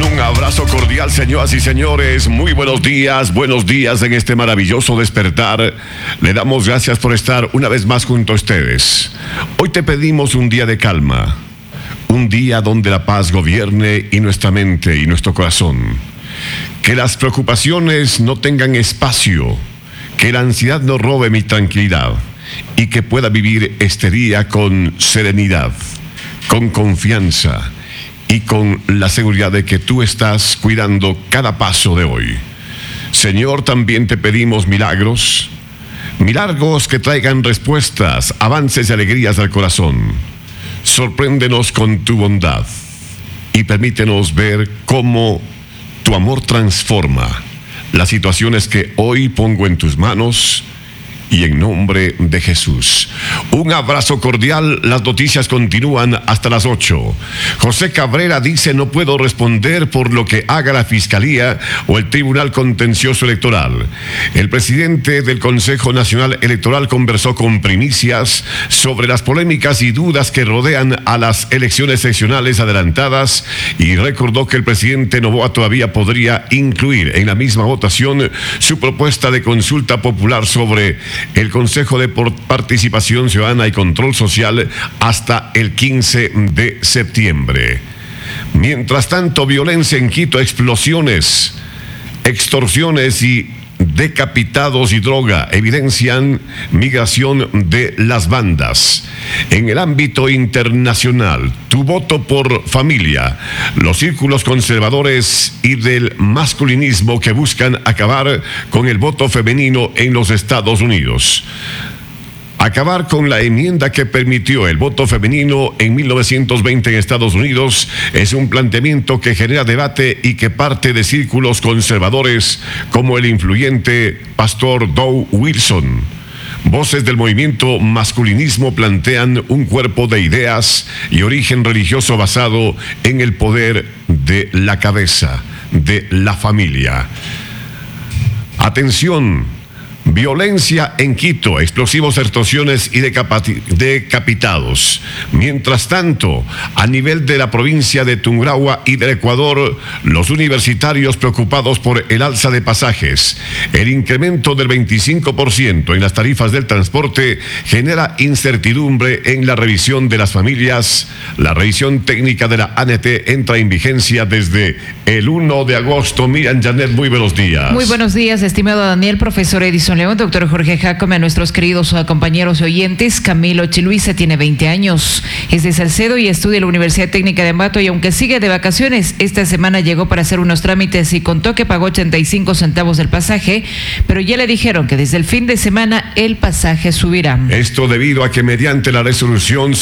Un abrazo cordial, señoras y señores. Muy buenos días en este maravilloso despertar. Le damos gracias por estar una vez más junto a ustedes. Hoy te pedimos un día de calma, un día donde la paz gobierne y nuestra mente y nuestro corazón. Que las preocupaciones no tengan espacio, que la ansiedad no robe mi tranquilidad y que pueda vivir este día con serenidad, con confianza y con la seguridad de que tú estás cuidando cada paso de hoy. Señor, también te pedimos milagros que traigan respuestas, avances y alegrías al corazón. Sorpréndenos con tu bondad y permítenos ver cómo tu amor transforma las situaciones que hoy pongo en tus manos. Y en nombre de Jesús. Un abrazo cordial. Las noticias continúan hasta las 8. José Cabrera dice: no puedo responder por lo que haga la Fiscalía o el Tribunal Contencioso Electoral. El presidente del Consejo Nacional Electoral conversó con Primicias sobre las polémicas y dudas que rodean a las elecciones seccionales adelantadas y recordó que el presidente Noboa todavía podría incluir en la misma votación su propuesta de consulta popular sobre el Consejo de Participación Ciudadana y Control Social hasta el 15 de septiembre. Mientras tanto, violencia en Quito, explosiones, extorsiones y decapitados y droga evidencian migración de las bandas. En el ámbito internacional, tu voto por familia, los círculos conservadores y del masculinismo que buscan acabar con el voto femenino en los Estados Unidos. Acabar con la enmienda que permitió el voto femenino en 1920 en Estados Unidos es un planteamiento que genera debate y que parte de círculos conservadores como el influyente pastor Dow Wilson. Voces del movimiento masculinismo plantean un cuerpo de ideas y origen religioso basado en el poder de la cabeza, de la familia. Atención. Violencia en Quito, explosivos, extorsiones y decapitados. Mientras tanto, a nivel de la provincia de Tungurahua y del Ecuador, los universitarios preocupados por el alza de pasajes. El incremento del 25% en las tarifas del transporte genera incertidumbre en la revisión de las familias. La revisión técnica de la ANT entra en vigencia desde el 1 de agosto. Miriam Janet, muy buenos días. Muy buenos días, estimado Daniel, profesor Edison León, doctor Jorge Jacome, a nuestros queridos compañeros y oyentes. Camilo Chiluisa tiene 20 años, es de Salcedo y estudia en la Universidad Técnica de Ambato, y aunque sigue de vacaciones, esta semana llegó para hacer unos trámites y contó que pagó 85 centavos del pasaje, pero ya le dijeron que desde el fin de semana el pasaje subirá. Esto debido a que mediante la resolución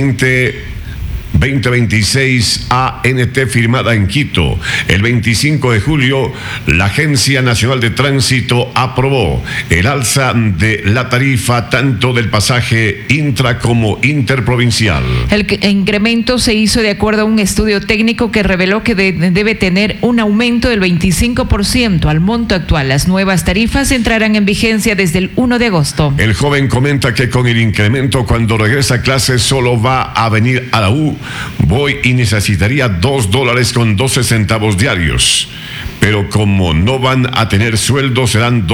020-2026 ANT firmada en Quito el 25 de julio, la Agencia Nacional de Tránsito aprobó el alza de la tarifa tanto del pasaje intra como interprovincial. El incremento se hizo de acuerdo a un estudio técnico que reveló que debe tener un aumento del 25% al monto actual. Las nuevas tarifas entrarán en vigencia desde el 1 de agosto. El joven comenta que con el incremento, cuando regresa a clases, solo va a venir a la U. Voy y necesitaría $2.12 diarios. Pero como no van a tener sueldos, serán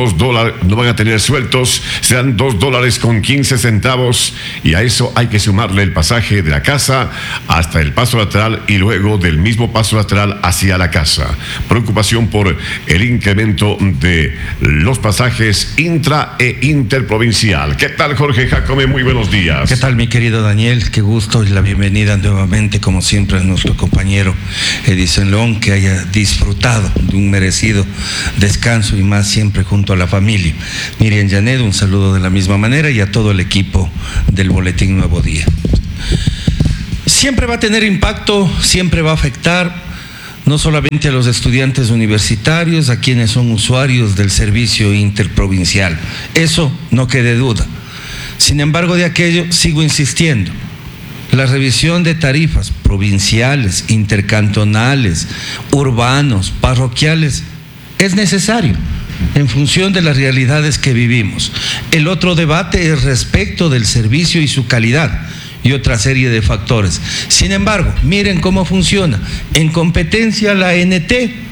$2.15, y a eso hay que sumarle el pasaje de la casa hasta el paso lateral y luego del mismo paso lateral hacia la casa. Preocupación por el incremento de los pasajes intra e interprovincial. ¿Qué tal, Jorge Jacome? Muy buenos días. ¿Qué tal, mi querido Daniel? Qué gusto y la bienvenida nuevamente, como siempre, a nuestro compañero Edison León, que haya disfrutado de un merecido descanso y más siempre junto a la familia. Miriam Janet, un saludo de la misma manera, y a todo el equipo del Boletín Nuevo Día. Siempre va a tener impacto, siempre va a afectar no solamente a los estudiantes universitarios, a quienes son usuarios del servicio interprovincial. Eso no quede duda. Sin embargo, de aquello sigo insistiendo. La revisión de tarifas provinciales, intercantonales, urbanos, parroquiales, es necesario en función de las realidades que vivimos. El otro debate es respecto del servicio y su calidad. y otra serie de factores. Sin embargo, miren cómo funciona. En competencia la ANT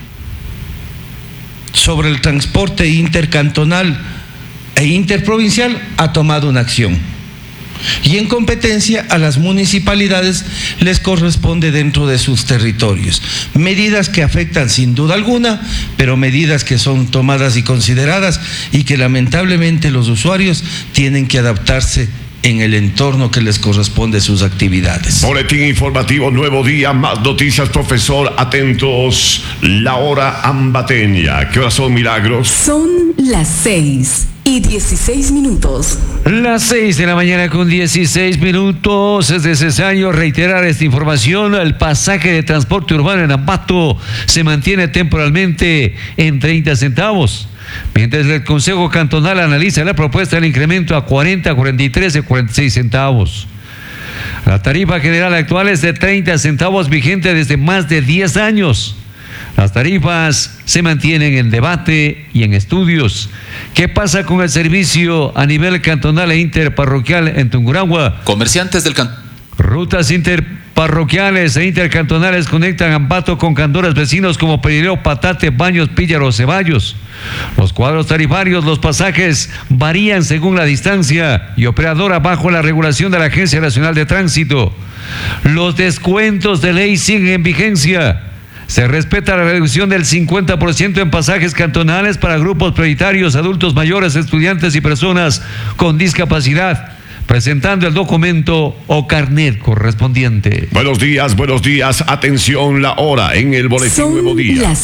sobre el transporte intercantonal e interprovincial ha tomado una acción. Y en competencia a las municipalidades les corresponde dentro de sus territorios. Medidas que afectan sin duda alguna, pero medidas que son tomadas y consideradas y que lamentablemente los usuarios tienen que adaptarse en el entorno que les corresponde sus actividades. Boletín informativo, nuevo día, más noticias, profesor, atentos, la hora ambateña. ¿Qué horas son, Milagros? Son las 6:16. Las 6 de la mañana con 16 minutos. Es necesario reiterar esta información. El pasaje de transporte urbano en Ambato se mantiene temporalmente en 30 centavos. Mientras el Consejo Cantonal analiza la propuesta del incremento a 40, 43 y 46 centavos. La tarifa general actual es de 30 centavos, vigente desde más de 10 años. Las tarifas se mantienen en debate y en estudios. ¿Qué pasa con el servicio a nivel cantonal e interparroquial en Tungurahua? Comerciantes del Rutas interparroquiales e intercantonales conectan Ambato con cantones vecinos como Perileo, Patate, Baños, Píllaro, Ceballos. Los cuadros tarifarios, los pasajes varían según la distancia y operadora bajo la regulación de la Agencia Nacional de Tránsito. Los descuentos de ley siguen en vigencia. Se respeta la reducción del 50% en pasajes cantonales para grupos prioritarios, adultos mayores, estudiantes y personas con discapacidad, presentando el documento o carnet correspondiente. Buenos días, atención, la hora en el boletín Nuevo Día. Son las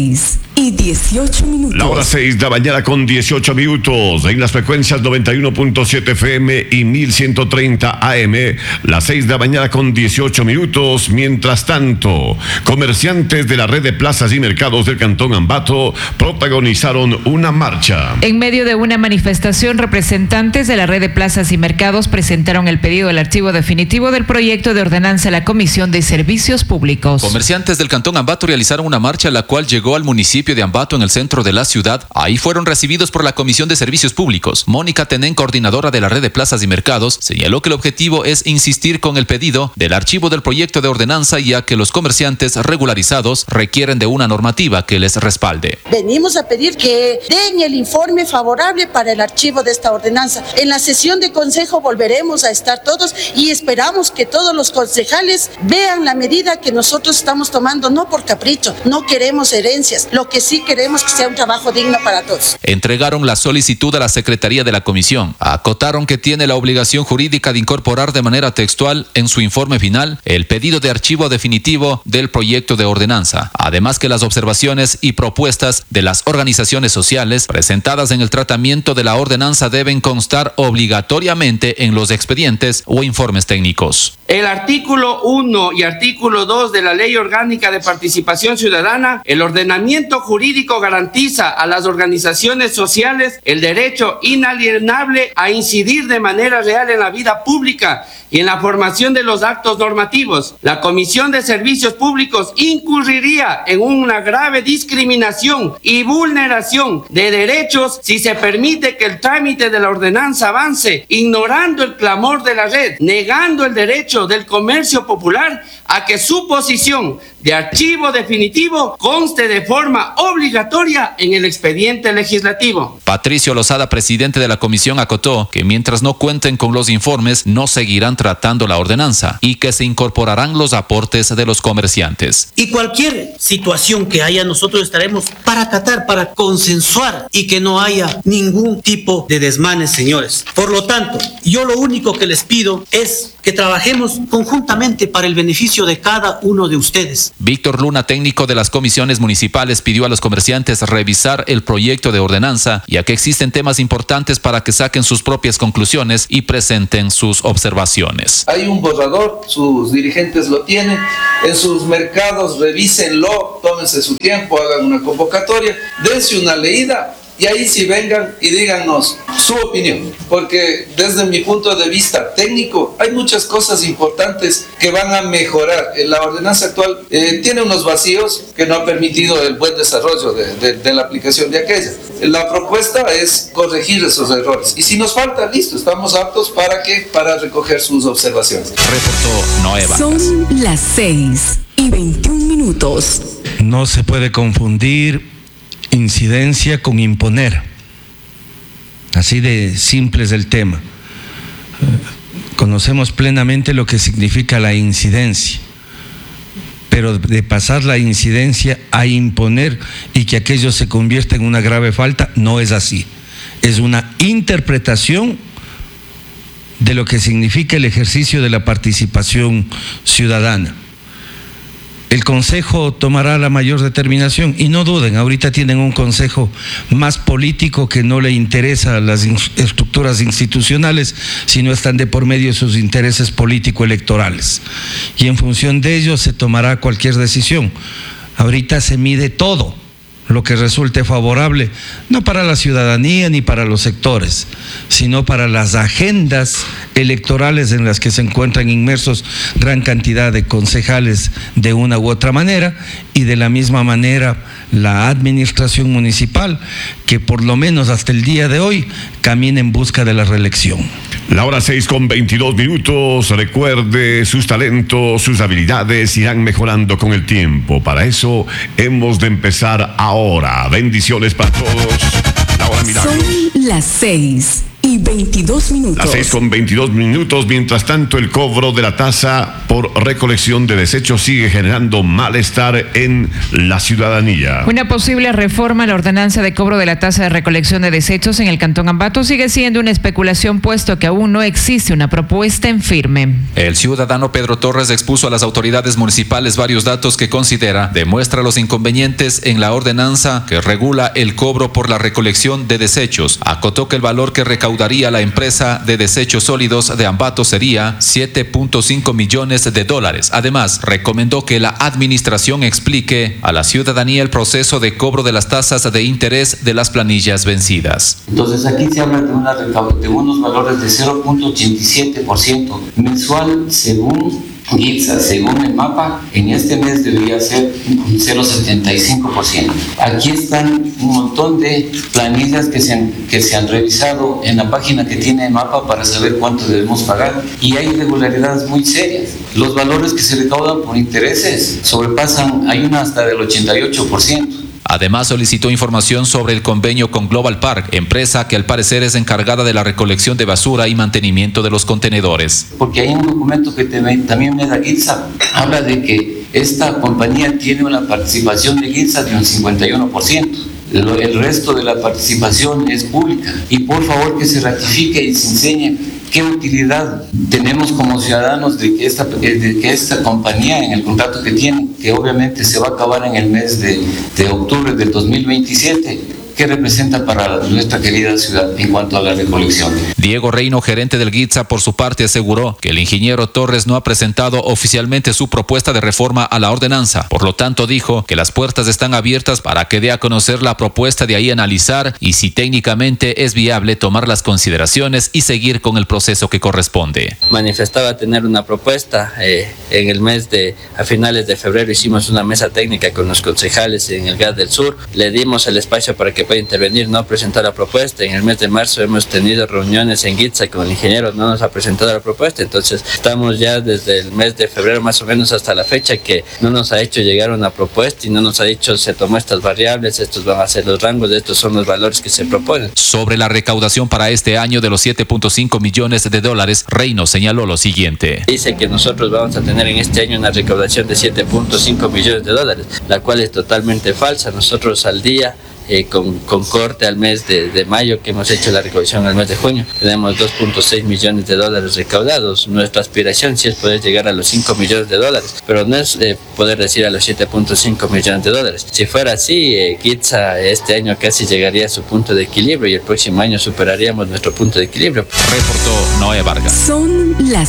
6:18. La hora 6 de la mañana con 18 minutos en las frecuencias 91.7 FM y 1130 AM. Las 6 de la mañana con 18 minutos. Mientras tanto, comerciantes de la red de plazas y mercados del Cantón Ambato protagonizaron una marcha. En medio de una manifestación, representantes de la red de plazas y mercados presentaron el pedido del archivo definitivo del proyecto de ordenanza a la Comisión de Servicios Públicos. Comerciantes del Cantón Ambato realizaron una marcha la cual llegó al municipio de Ambato en el centro de la ciudad. Ahí fueron recibidos por la Comisión de Servicios Públicos. Mónica Tenén, coordinadora de la red de plazas y mercados, señaló que el objetivo es insistir con el pedido del archivo del proyecto de ordenanza, ya que los comerciantes regularizados requieren de una normativa que les respalde. Venimos a pedir que den el informe favorable para el archivo de esta ordenanza. En la sesión de consejo volveremos a estar todos y esperamos que todos los concejales vean la medida que nosotros estamos tomando, no por capricho, no queremos herencias, lo que sí queremos que sea un trabajo digno para todos. Entregaron la solicitud a la Secretaría de la Comisión. Acotaron que tiene la obligación jurídica de incorporar de manera textual en su informe final el pedido de archivo definitivo del proyecto de ordenanza. Además que las observaciones y propuestas de las organizaciones sociales presentadas en el tratamiento de la ordenanza deben constar obligatoriamente en los expedientes o informes técnicos. El artículo 1 y artículo 2 de la Ley Orgánica de Participación Ciudadana, el ordenamiento jurídico garantiza a las organizaciones sociales el derecho inalienable a incidir de manera real en la vida pública y en la formación de los actos normativos. La Comisión de Servicios Públicos incurriría en una grave discriminación y vulneración de derechos si se permite que el trámite de la ordenanza avance, ignorando el clamor de la red, negando el derecho del comercio popular a que su posición de archivo definitivo conste de forma obligatoria en el expediente legislativo. Patricio Lozada, presidente de la comisión, acotó que mientras no cuenten con los informes, no seguirán tratando la ordenanza y que se incorporarán los aportes de los comerciantes. Y cualquier situación que haya, nosotros estaremos para tratar, para consensuar y que no haya ningún tipo de desmanes, señores. Por lo tanto, yo lo único que les pido es que trabajemos conjuntamente para el beneficio de cada uno de ustedes. Víctor Luna, técnico de las comisiones municipales, pidió a los comerciantes revisar el proyecto de ordenanza, ya que existen temas importantes para que saquen sus propias conclusiones y presenten sus observaciones. Hay un borrador, sus dirigentes lo tienen, en sus mercados revísenlo, tómense su tiempo, hagan una convocatoria, dense una leída y ahí sí vengan y díganos su opinión, porque desde mi punto de vista técnico hay muchas cosas importantes que van a mejorar. La ordenanza actual tiene unos vacíos que no ha permitido el buen desarrollo de la aplicación de aquella. La propuesta es corregir esos errores, y si nos falta, listo, estamos aptos para recoger sus observaciones. Reportó Noé Vargas. Son las 6:21. No se puede confundir incidencia con imponer. Así de simple es el tema. Conocemos plenamente lo que significa la incidencia, pero de pasar la incidencia a imponer y que aquello se convierta en una grave falta, no es así. Es una interpretación de lo que significa el ejercicio de la participación ciudadana. El Consejo tomará la mayor determinación, y no duden, ahorita tienen un Consejo más político que no le interesa a las estructuras institucionales, sino están de por medio de sus intereses político-electorales. Y en función de ello se tomará cualquier decisión. Ahorita se mide todo lo que resulte favorable, no para la ciudadanía ni para los sectores, sino para las agendas electorales en las que se encuentran inmersos gran cantidad de concejales de una u otra manera, y de la misma manera la administración municipal, que por lo menos hasta el día de hoy camina en busca de la reelección. La hora 6:22. Recuerde, sus talentos, sus habilidades irán mejorando con el tiempo. Para eso hemos de empezar ahora. Bendiciones para todos. La hora milagros. Son las 6:22. Las 6:22. Mientras tanto, el cobro de la tasa por recolección de desechos sigue generando malestar en la ciudadanía. Una posible reforma a la ordenanza de cobro de la tasa de recolección de desechos en el Cantón Ambato sigue siendo una especulación, puesto que aún no existe una propuesta en firme. El ciudadano Pedro Torres expuso a las autoridades municipales varios datos que considera demuestra los inconvenientes en la ordenanza que regula el cobro por la recolección de desechos. Acotó que el valor que recaudaría la empresa de desechos sólidos de Ambato sería $7.5 millones. Además, recomendó que la administración explique a la ciudadanía el proceso de cobro de las tasas de interés de las planillas vencidas. Entonces aquí se habla de unos valores de 0.87% mensual según GITSA, según el mapa. En este mes debería ser un 0.75%. Aquí están un montón de planillas que se han revisado en la página que tiene el mapa para saber cuánto debemos pagar, y hay irregularidades muy serias. Los valores que se recaudan por intereses sobrepasan, hay una hasta del 88%. Además, solicitó información sobre el convenio con Global Park, empresa que al parecer es encargada de la recolección de basura y mantenimiento de los contenedores. Porque hay un documento que también me da GITSA, habla de que esta compañía tiene una participación de GITSA de un 51%. El resto de la participación es pública. Y por favor que se ratifique y se enseñe qué utilidad tenemos como ciudadanos de que esta compañía, en el contrato que tiene, que obviamente se va a acabar en el mes de octubre del 2027, ¿qué representa para nuestra querida ciudad en cuanto a la recolección? Diego Reino, gerente del GITSA, por su parte aseguró que el ingeniero Torres no ha presentado oficialmente su propuesta de reforma a la ordenanza. Por lo tanto, dijo que las puertas están abiertas para que dé a conocer la propuesta, de ahí analizar y, si técnicamente es viable, tomar las consideraciones y seguir con el proceso que corresponde. Manifestaba tener una propuesta. En el mes a finales de febrero hicimos una mesa técnica con los concejales en el GAT del Sur. Le dimos el espacio para que pueda intervenir, no presentar la propuesta. En el mes de marzo hemos tenido reuniones en GITSA con el ingeniero, no nos ha presentado la propuesta. Entonces estamos ya desde el mes de febrero más o menos hasta la fecha que no nos ha hecho llegar una propuesta y no nos ha dicho se tomó estas variables, estos van a ser los rangos, estos son los valores que se proponen. Sobre la recaudación para este año de los $7.5 millones, Reino señaló lo siguiente. Dice que nosotros vamos a tener en este año una recaudación de $7.5 millones, la cual es totalmente falsa. Nosotros al día, con corte al mes de mayo, que hemos hecho la recaudación al mes de junio, tenemos $2.6 millones recaudados. Nuestra aspiración sí es poder llegar a los $5 millones, pero no es poder decir a los $7.5 millones. Si fuera así, GITSA este año casi llegaría a su punto de equilibrio y el próximo año superaríamos nuestro punto de equilibrio. Reportó Noé Vargas. Son las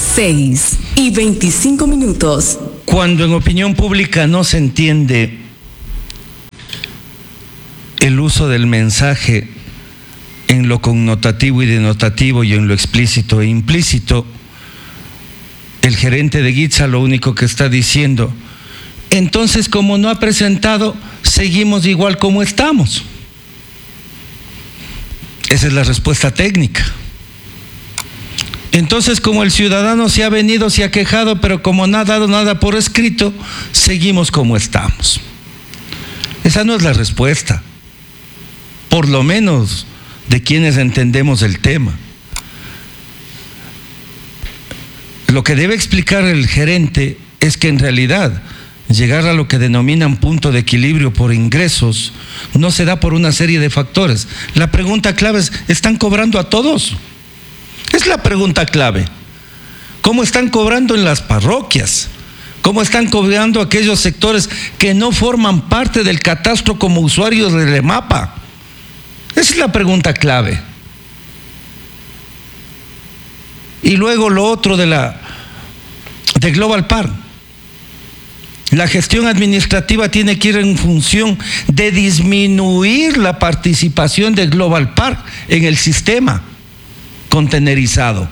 6:25. Cuando en opinión pública no se entiende el uso del mensaje en lo connotativo y denotativo y en lo explícito e implícito, el gerente de GITSA lo único que está diciendo, entonces como no ha presentado, seguimos igual como estamos. Esa es la respuesta técnica. Entonces, como el ciudadano se ha venido, se ha quejado, pero como no ha dado nada por escrito, seguimos como estamos. Esa no es la respuesta, por lo menos de quienes entendemos el tema. Lo que debe explicar el gerente es que en realidad llegar a lo que denominan punto de equilibrio por ingresos no se da por una serie de factores. La pregunta clave es, ¿están cobrando a todos? Es la pregunta clave. ¿Cómo están cobrando en las parroquias? ¿Cómo están cobrando aquellos sectores que no forman parte del catastro como usuarios del EMAPA? Esa es la pregunta clave. Y luego lo otro de Global Park. La gestión administrativa tiene que ir en función de disminuir la participación de Global Park en el sistema contenerizado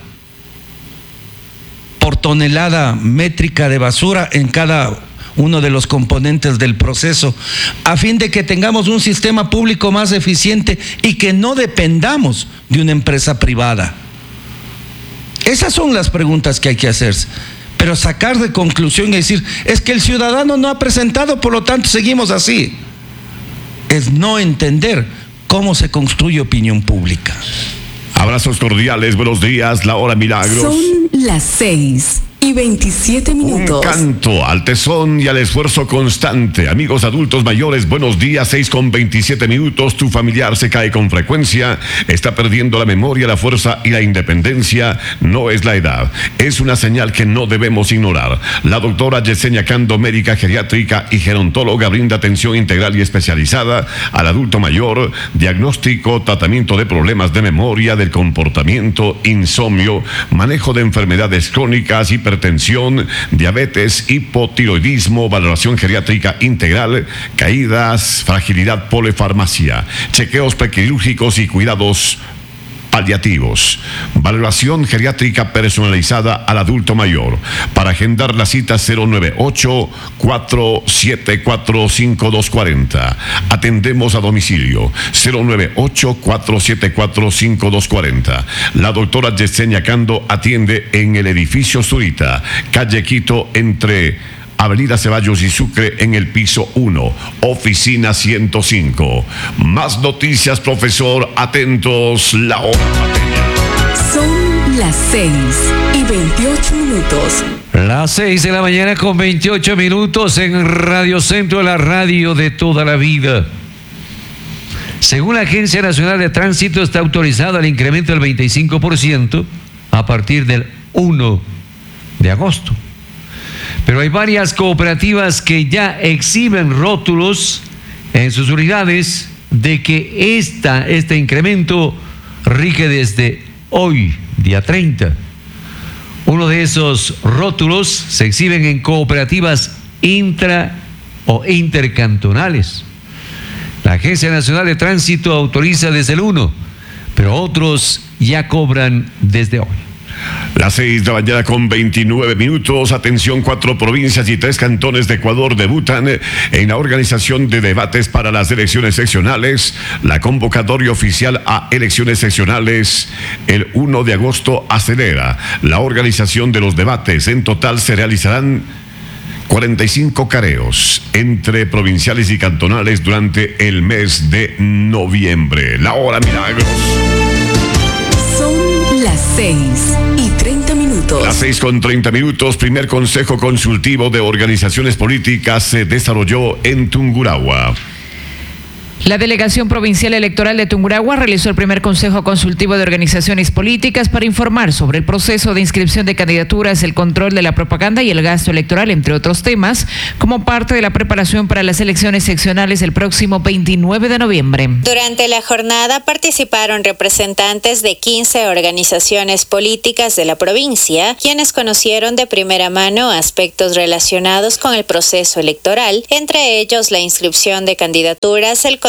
por tonelada métrica de basura en cada uno de los componentes del proceso, a fin de que tengamos un sistema público más eficiente y que no dependamos de una empresa privada. Esas son las preguntas que hay que hacerse. Pero sacar de conclusión y decir, es que el ciudadano no ha presentado, por lo tanto seguimos así, es no entender cómo se construye opinión pública. Abrazos cordiales, buenos días, la hora milagros. Son las 6:27. Un canto al tesón y al esfuerzo constante. Amigos adultos mayores, buenos días, 6:27. Tu familiar se cae con frecuencia, está perdiendo la memoria, la fuerza y la independencia. No es la edad, es una señal que no debemos ignorar. La doctora Yesenia Cando, médica geriátrica y gerontóloga, brinda atención integral y especializada al adulto mayor, diagnóstico, tratamiento de problemas de memoria, del comportamiento, insomnio, manejo de enfermedades crónicas, hipertensión, diabetes, hipotiroidismo, valoración geriátrica integral, caídas, fragilidad, polifarmacia, chequeos prequirúrgicos y cuidados paliativos. Valoración geriátrica personalizada al adulto mayor. Para agendar la cita 098-474-5240. Atendemos a domicilio 098-474-5240. La doctora Yesenia Cando atiende en el edificio Zurita, calle Quito, entre Avenida Ceballos y Sucre, en el piso 1, oficina 105. Más noticias, profesor. Atentos, la hora materia. Son las 6:28. Las 6 de la mañana con 28 minutos en Radio Centro, la radio de toda la vida. Según la Agencia Nacional de Tránsito, está autorizado el incremento del 25% a partir del 1 de agosto. Pero hay varias cooperativas que ya exhiben rótulos en sus unidades de que este incremento rige desde hoy, día 30. Uno de esos rótulos se exhiben en cooperativas intra o intercantonales. La Agencia Nacional de Tránsito autoriza desde el 1, pero otros ya cobran desde hoy. Las 6 de la mañana con 29 minutos. Atención, 4 provincias y 3 cantones de Ecuador debutan en la organización de debates para las elecciones seccionales. La convocatoria oficial a elecciones seccionales el 1 de agosto acelera la organización de los debates. En total se realizarán 45 careos entre provinciales y cantonales durante el mes de noviembre. La hora milagros. Son las 6:30. Las 6:30. Primer Consejo Consultivo de Organizaciones Políticas se desarrolló en Tungurahua. La Delegación Provincial Electoral de Tungurahua realizó el primer Consejo Consultivo de Organizaciones Políticas para informar sobre el proceso de inscripción de candidaturas, el control de la propaganda y el gasto electoral, entre otros temas, como parte de la preparación para las elecciones seccionales el próximo 29 de noviembre. Durante la jornada participaron representantes de 15 organizaciones políticas de la provincia, quienes conocieron de primera mano aspectos relacionados con el proceso electoral, entre ellos la inscripción de candidaturas, el control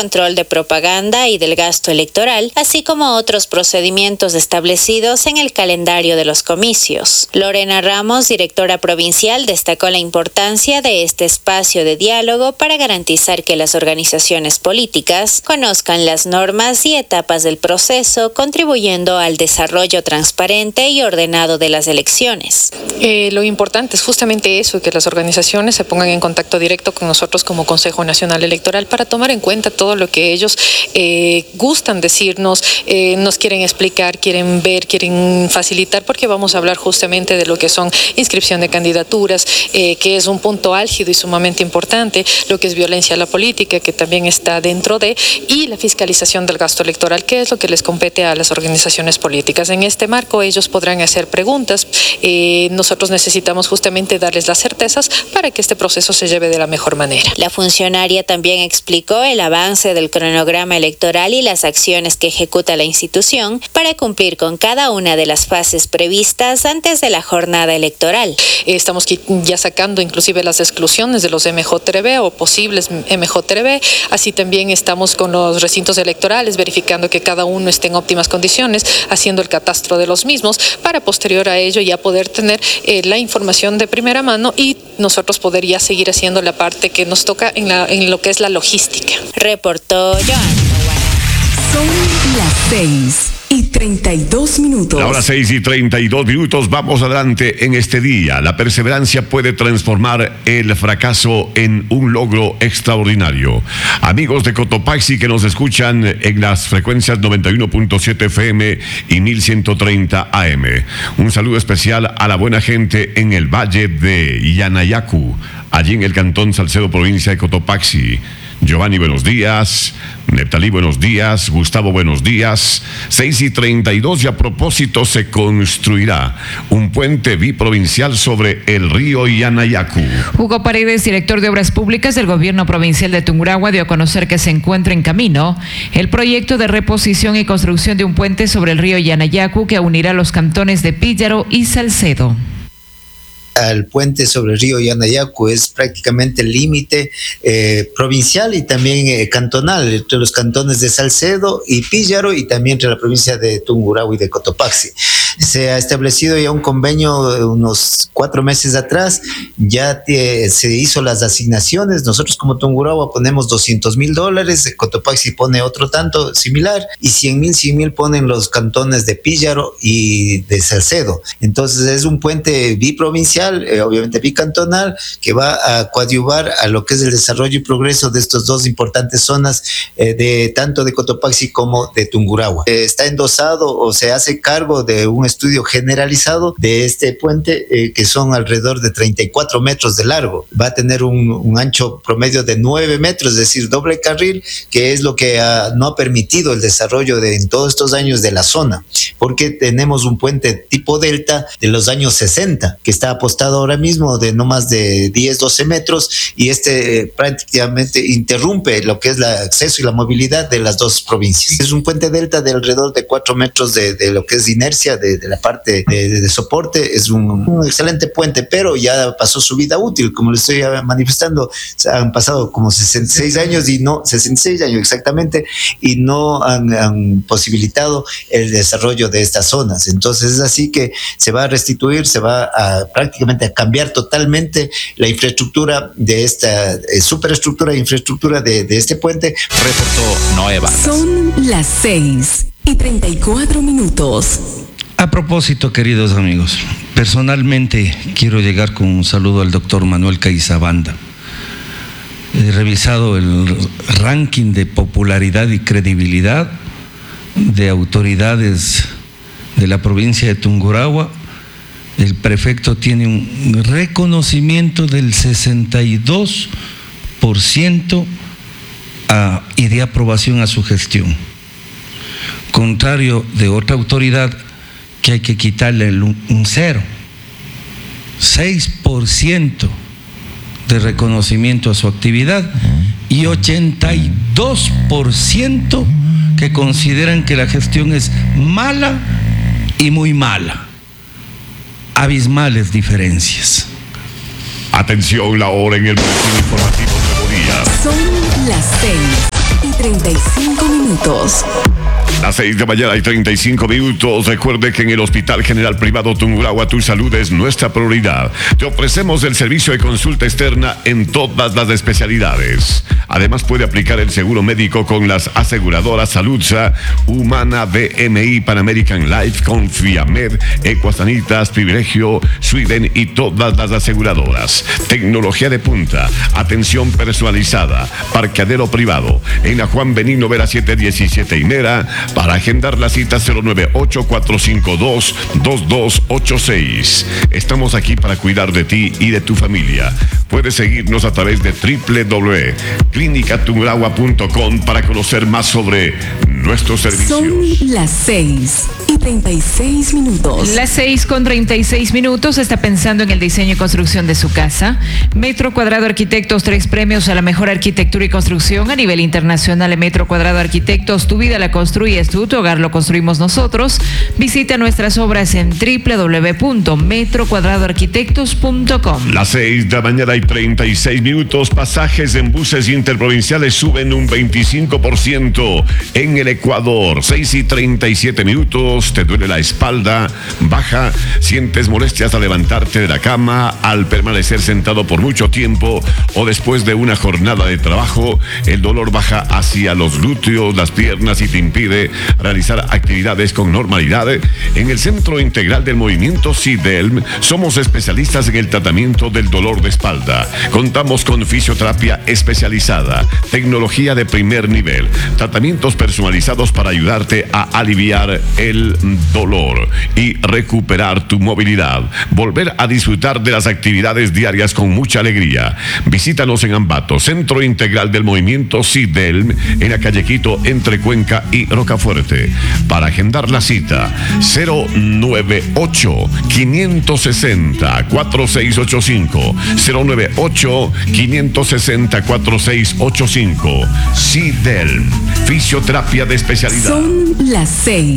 control de propaganda y del gasto electoral, así como otros procedimientos establecidos en el calendario de los comicios. Lorena Ramos, directora provincial, destacó la importancia de este espacio de diálogo para garantizar que las organizaciones políticas conozcan las normas y etapas del proceso, contribuyendo al desarrollo transparente y ordenado de las elecciones. Lo importante es justamente eso, que las organizaciones se pongan en contacto directo con nosotros como Consejo Nacional Electoral para tomar en cuenta todo lo que ellos gustan decirnos, nos quieren explicar, quieren ver, quieren facilitar, porque vamos a hablar justamente de lo que son inscripción de candidaturas, que es un punto álgido y sumamente importante, lo que es violencia a la política, que también está dentro de, y la fiscalización del gasto electoral, que es lo que les compete a las organizaciones políticas. En este marco ellos podrán hacer preguntas, nosotros necesitamos justamente darles las certezas para que este proceso se lleve de la mejor manera. La funcionaria también explicó el avance del cronograma electoral y las acciones que ejecuta la institución para cumplir con cada una de las fases previstas antes de la jornada electoral. Estamos ya sacando inclusive las exclusiones de los MJRB o posibles MJRB, así también estamos con los recintos electorales verificando que cada uno esté en óptimas condiciones, haciendo el catastro de los mismos para posterior a ello ya poder tener la información de primera mano y nosotros poder ya seguir haciendo la parte que nos toca en lo que es la logística. Reportó Joana. Son las 6:32. Ahora 6:32. Vamos adelante en este día. La perseverancia puede transformar el fracaso en un logro extraordinario. Amigos de Cotopaxi que nos escuchan en las frecuencias 91.7 FM y 1130 AM. Un saludo especial a la buena gente en el Valle de Yanayacu, allí en el Cantón Salcedo, provincia de Cotopaxi. Giovanni, buenos días. Neptalí, buenos días. Gustavo, buenos días. 6:32 y a propósito se construirá un puente biprovincial sobre el río Yanayacu. Hugo Paredes, director de Obras Públicas del Gobierno Provincial de Tungurahua, dio a conocer que se encuentra en camino el proyecto de reposición y construcción de un puente sobre el río Yanayacu que unirá los cantones de Píllaro y Salcedo. Al puente sobre el río Yanayacu es prácticamente el límite provincial y también cantonal entre los cantones de Salcedo y Píllaro y también entre la provincia de Tungurahua y de Cotopaxi. Se ha establecido ya un convenio unos 4 meses atrás, ya se hizo las asignaciones. Nosotros como Tungurahua ponemos $200,000, Cotopaxi pone otro tanto similar y 100,000 ponen los cantones de Píllaro y de Salcedo. Entonces es un puente biprovincial, obviamente bicantonal, que va a coadyuvar a lo que es el desarrollo y progreso de estas dos importantes zonas de tanto de Cotopaxi como de Tungurahua. Está endosado o se hace cargo de un estudio generalizado de este puente que son alrededor de 34 metros de largo. Va a tener un ancho promedio de 9 metros, es decir, doble carril, que es lo que no ha permitido el desarrollo en todos estos años de la zona, porque tenemos un puente tipo delta de los años 60 que está apostado ahora mismo de no más de 10-12 metros y prácticamente interrumpe lo que es el acceso y la movilidad de las dos provincias. Es un puente delta de alrededor de 4 metros de lo que es inercia de la parte de soporte. Es un excelente puente, pero ya pasó su vida útil, como le estoy manifestando. Han pasado como 66 años exactamente, y no han posibilitado el desarrollo de estas zonas. Entonces es así que se va a restituir, se va a prácticamente a cambiar totalmente la infraestructura de esta superestructura de infraestructura de este puente. Reportó Noé Vargas. Son las 6:34. A propósito, queridos amigos, personalmente quiero llegar con un saludo al doctor Manuel Caizabanda. He revisado el ranking de popularidad y credibilidad de autoridades de la provincia de Tungurahua. El prefecto tiene un reconocimiento del 62% y de aprobación a su gestión. Contrario de otra autoridad que hay que quitarle un 0. 6% de reconocimiento a su actividad y 82% que consideran que la gestión es mala y muy mala. Abismales diferencias. Atención, la hora en el boletín informativo de Nuevo Día. Son las 6:35. 35 minutos. Las 6 de mañana y 35 minutos. Recuerde que en el Hospital General Privado Tungurahua tu salud es nuestra prioridad. Te ofrecemos el servicio de consulta externa en todas las especialidades. Además puede aplicar el seguro médico con las aseguradoras Saludsa, Humana, BMI, Pan American Life, Confiamed, Ecuasanitas, Privilegio, Sweden y todas las aseguradoras. Tecnología de punta, atención personalizada, parqueadero privado. En la Juan Benigno Vera 717 Inera. Para agendar la cita 098-452-2286. Estamos aquí para cuidar de ti y de tu familia. Puedes seguirnos a través de www.clinicatungurahua.com para conocer más sobre nuestros servicios. Son las 6:36 minutos. Las 6:36. Está pensando en el diseño y construcción de su casa. Metro Cuadrado Arquitectos, 3 premios a la mejor arquitectura y construcción a nivel internacional. En Metro Cuadrado Arquitectos, tu vida la construyes tú, tu hogar lo construimos nosotros. Visita nuestras obras en www.metrocuadradoarquitectos.com. Las 6 de la mañana y 36 minutos. Pasajes en buses interprovinciales suben un 25% en el Ecuador. 6:37 minutos. ¿Te duele la espalda baja? ¿Sientes molestias al levantarte de la cama, al permanecer sentado por mucho tiempo o después de una jornada de trabajo? El dolor baja hacia los glúteos, las piernas y te impide realizar actividades con normalidad. En el Centro Integral del Movimiento SIDELM somos especialistas en el tratamiento del dolor de espalda. Contamos con fisioterapia especializada, tecnología de primer nivel, tratamientos personalizados para ayudarte a aliviar el dolor y recuperar tu movilidad, volver a disfrutar de las actividades diarias con mucha alegría. Visítanos en Ambato, Centro Integral del Movimiento SIDELM, en la calle Quito, entre Cuenca y Rocafuerte. Para agendar la cita, 098-560-4685, 098-560-4685. SIDELM, fisioterapia de especialidad. Son las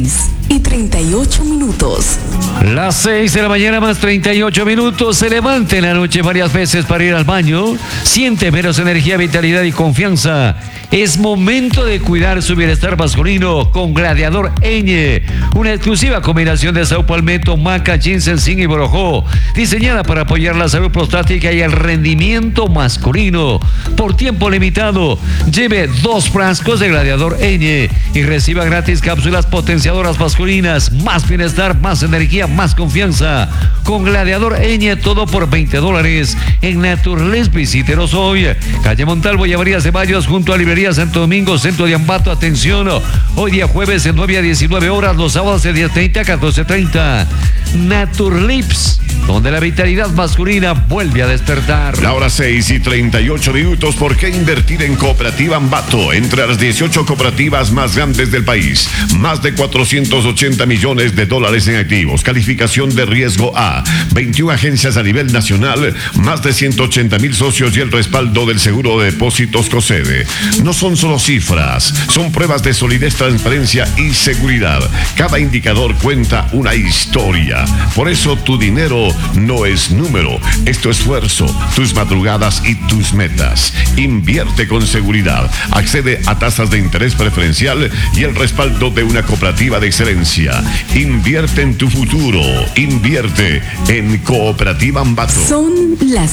6:38 minutos. Las 6 de la mañana más 38 minutos. Se levanta en la noche varias veces para ir al baño. Siente menos energía, vitalidad y confianza. Es momento de cuidar su bienestar masculino con Gladiador Eñe, una exclusiva combinación de saúco, palmetto, maca, ginseng, zinc y borojó, diseñada para apoyar la salud prostática y el rendimiento masculino. Por tiempo limitado, lleve 2 frascos de Gladiador Eñe y reciba gratis cápsulas potenciadoras masculinas. Más bienestar, más energía, más confianza. Con Gladiador Eñe, todo por $20 en Naturlis. Visítenos hoy, calle Montalvo y Avenida Ceballos, junto a Librería Santo Domingo, centro de Ambato. Atención, hoy día jueves de 9 a 19 horas, los sábados de 10:30 a 14:30. Naturlips, donde la vitalidad masculina vuelve a despertar. La hora 6:38 minutos. ¿Por qué invertir en Cooperativa Ambato? Entre las 18 cooperativas más grandes del país, más de $480 millones en activos, calificación de riesgo A, 21 agencias a nivel nacional, más de 180,000 socios y el respaldo del Seguro de Depósitos COSEDE. No son solo cifras, son pruebas de solidez, transparencia y seguridad. Cada indicador cuenta una historia. Por eso tu dinero no es número, es tu esfuerzo, tus madrugadas y tus metas. Invierte con seguridad, accede a tasas de interés preferencial y el respaldo de una cooperativa de excelencia. Invierte en tu futuro, invierte en Cooperativa Ambato. Son las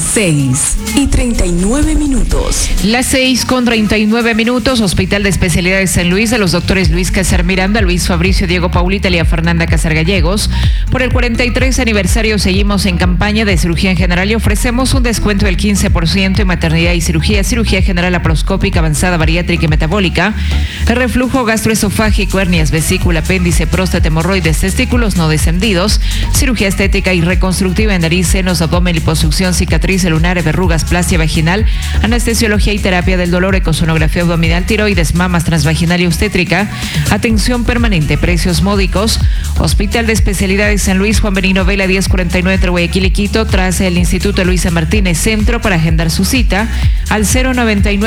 6:39 minutos. Las 6:39 minutos. Hospital de Especialidades San Luis, de los doctores Luis Casar Miranda, Luis Fabricio, Diego Paulita, Lía Fernanda Casar Gallegos. Por el 43 aniversario seguimos en campaña de cirugía en general y ofrecemos un descuento del 15% en maternidad y cirugía general laparoscópica, avanzada, bariátrica y metabólica, reflujo gastroesofágico, hernias, vesícula, apéndice, próstata, hemorroides, testículos no descendidos, cirugía estética y reconstructiva en nariz, senos, abdomen, liposucción, cicatriz lunar, verrugas, plastia vaginal, anestesiología y terapia del dolor, ecosonografía abdominal, tiroides, mamas, transvaginal y obstétrica, atención permanente, precios módicos. Hospital de Especialidades San Luis, Juan Benigno Vela 1049 entre Guayaquil y Quito, tras el Instituto Luisa Martínez Centro. Para agendar su cita al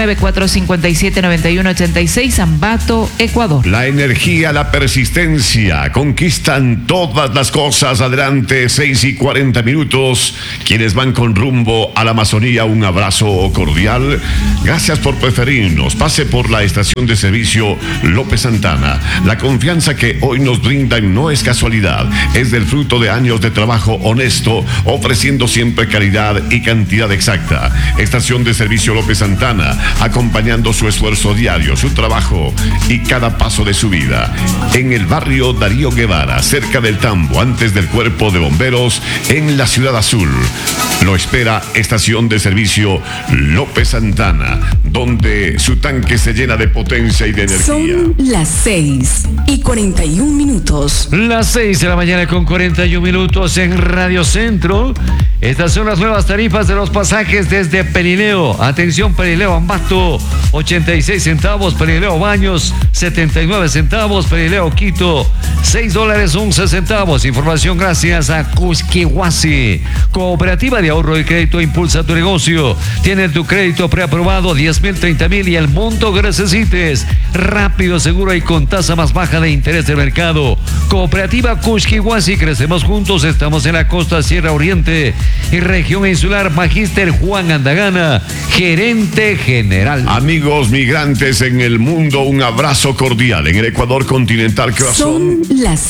099-457-9186, Ambato, Ecuador. La energía, la persistencia día. Conquistan todas las cosas. Adelante, 6:40. Quienes van con rumbo a la Amazonía, un abrazo cordial. Gracias por preferirnos. Pase por la estación de servicio López Santana. La confianza que hoy nos brindan no es casualidad. Es del fruto de años de trabajo honesto, ofreciendo siempre calidad y cantidad exacta. Estación de servicio López Santana, acompañando su esfuerzo diario, su trabajo y cada paso de su vida. En el barrio Darío Guevara, cerca del Tambo, antes del Cuerpo de Bomberos, en la Ciudad Azul. Lo espera Estación de Servicio López Santana, donde su tanque se llena de potencia y de energía. Son las 6:41. Las 6 de la mañana con 41 minutos en Radio Centro. Estas son las nuevas tarifas de los pasajes desde Perileo. Atención, Perileo Ambato, 86 centavos. Perileo Baños, 79 centavos. Perileo Quito, $6.11. Información gracias a Cusquihuasi. Cooperativa de Ahorro y Crédito impulsa tu negocio. Tiene tu crédito preaprobado, 10,000, 30,000 y el monto que necesites. Rápido, seguro y con tasa más baja de interés del mercado. Cooperativa Cusquihuasi, crecemos juntos. Estamos en la costa Sierra Oriente y región insular. Magíster Juan Andagana, gerente general. Amigos migrantes en el mundo, un abrazo cordial. En el Ecuador continental, ¿qué son las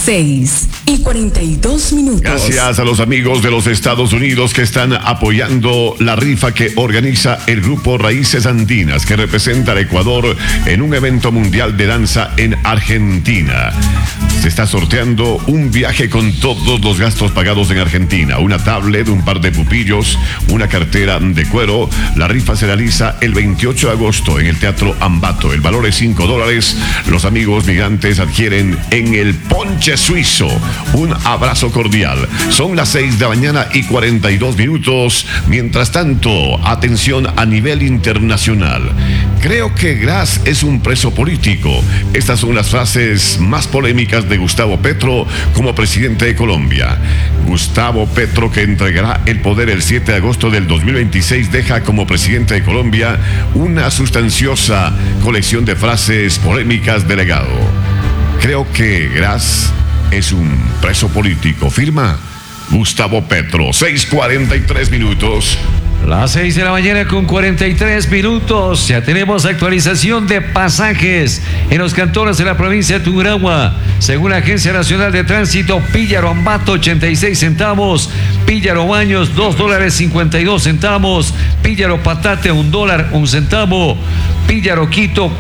6:42. Gracias a los amigos de los Estados Unidos que están apoyando la rifa que organiza el grupo Raíces Andinas, que representa al Ecuador en un evento mundial de danza en Argentina. Se está sorteando un viaje con todos los gastos pagados en Argentina, una tablet, un par de pupillos, una cartera de cuero. La rifa se realiza el 28 de agosto en el Teatro Ambato. El valor es $5. Los amigos migrantes adquieren en el Ponche Suizo. Un abrazo cordial. Son las 6 de la mañana y 42 minutos. Mientras tanto, atención a nivel internacional. Creo que Gras es un preso político. Estas son las frases más polémicas de Gustavo Petro como presidente de Colombia. Gustavo Petro, que entregará el poder el 7 de agosto del 2026, deja como presidente de Colombia una sustanciosa colección de frases polémicas de legado. Creo que Gras es un preso político. Firma Gustavo Petro. 6:43. Las 6 de la mañana con 43 minutos. Ya tenemos actualización de pasajes en los cantones de la provincia de Tungurahua. Según la Agencia Nacional de Tránsito, Píllaro Ambato, 86 centavos. Píllaro Baños, $2.52. Píllaro Patate, $1, 1 centavo. Píllaro Quito,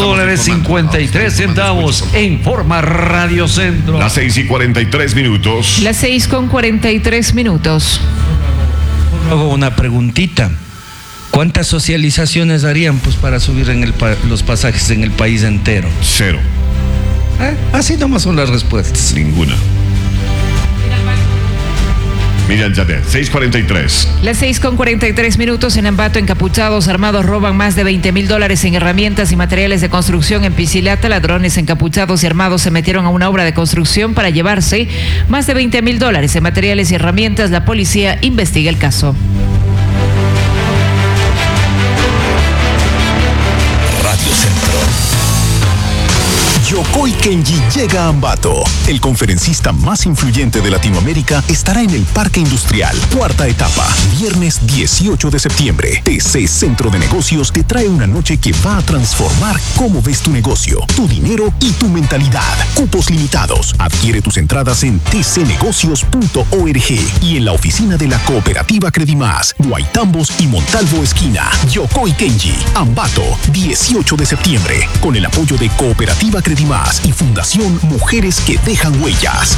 $4.53. En forma Radio Centro. Las 6:43. Las 6:43. Luego una preguntita. ¿Cuántas socializaciones harían pues para subir los pasajes en el país entero? 0. Así nomás son las respuestas. Ninguna. Miriam Yadet, 6:43. Las 6:43 en Ambato. Encapuchados armados roban más de $20,000 en herramientas y materiales de construcción en Piscilata. Ladrones encapuchados y armados se metieron a una obra de construcción para llevarse más de $20,000 en materiales y herramientas. La policía investiga el caso. Radio Centro. Yokoi Kenji llega a Ambato. El conferencista más influyente de Latinoamérica estará en el Parque Industrial. Cuarta etapa, viernes 18 de septiembre. TC Centro de Negocios te trae una noche que va a transformar cómo ves tu negocio, tu dinero y tu mentalidad. Cupos limitados. Adquiere tus entradas en tcnegocios.org y en la oficina de la Cooperativa Credimás, Guaitambos y Montalvo esquina. Yokoi Kenji, Ambato, 18 de septiembre. Con el apoyo de Cooperativa Credimás y Fundación Mujeres que Dejan Huellas.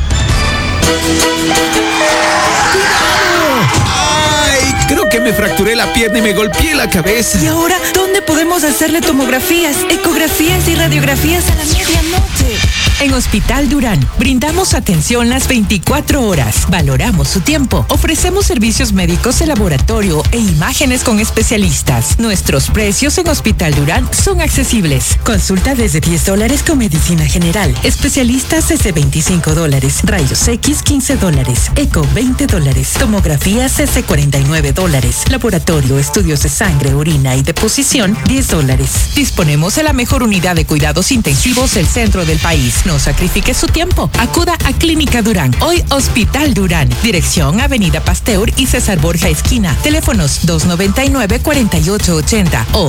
¡Ay! Creo que me fracturé la pierna y me golpeé la cabeza. ¿Y ahora dónde podemos hacerle tomografías, ecografías y radiografías a la medianoche? En Hospital Durán brindamos atención las 24 horas. Valoramos su tiempo. Ofrecemos servicios médicos de laboratorio e imágenes con especialistas. Nuestros precios en Hospital Durán son accesibles. Consulta desde $10 con medicina general. Especialistas desde $25. Rayos X $15. Eco $20. Tomografías desde $49. Laboratorio, estudios de sangre, orina y deposición $10. Disponemos de la mejor unidad de cuidados intensivos del centro del país. No sacrifique su tiempo. Acuda a Clínica Durán. Hoy Hospital Durán. Dirección Avenida Pasteur y César Borja esquina. Teléfonos 299-4880 o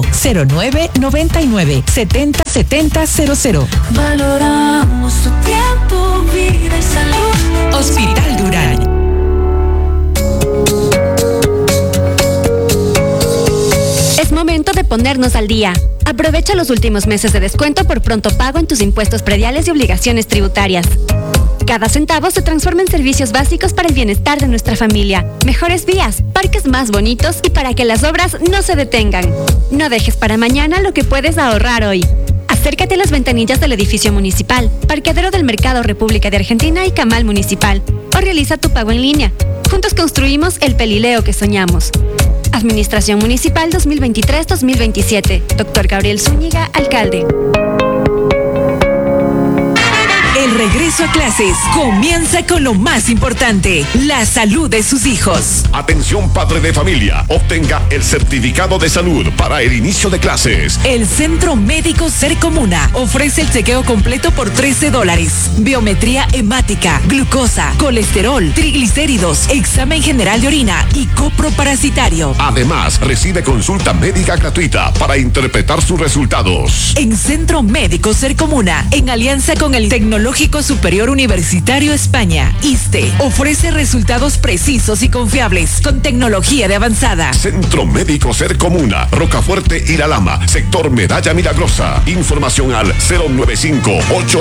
0999-707000. Valoramos tu tiempo, vida y salud. Hospital Durán. Es momento de ponernos al día. Aprovecha los últimos meses de descuento por pronto pago en tus impuestos prediales y obligaciones tributarias. Cada centavo se transforma en servicios básicos para el bienestar de nuestra familia, mejores vías, parques más bonitos y para que las obras no se detengan. No dejes para mañana lo que puedes ahorrar hoy. Acércate a las ventanillas del edificio municipal, parqueadero del Mercado República de Argentina y Camal Municipal, o realiza tu pago en línea. Juntos construimos el Pelileo que soñamos. Administración Municipal 2023-2027. Dr. Gabriel Zúñiga, alcalde. El regreso a clases comienza con lo más importante, la salud de sus hijos. Atención padre de familia, obtenga el certificado de salud para el inicio de clases. El Centro Médico Sercomuna ofrece el chequeo completo por $13. Biometría hemática, glucosa, colesterol, triglicéridos, examen general de orina y coproparasitario. Además, recibe consulta médica gratuita para interpretar sus resultados. En Centro Médico Sercomuna, en alianza con el Tecnológico Superior Universitario España, ISTE, ofrece resultados precisos y confiables con tecnología de avanzada. Centro Médico Sercomuna, Rocafuerte y La Lama, sector Medalla Milagrosa. Información al 095-8